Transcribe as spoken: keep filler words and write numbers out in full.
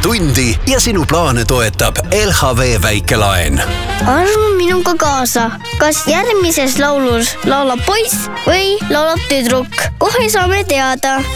tundi ja sinu plaane toetab L H V väikelaen. Armu minuga kaasa. Kas järgmises laulus laulab poiss või laulab tüdruk? Kohe saame teada.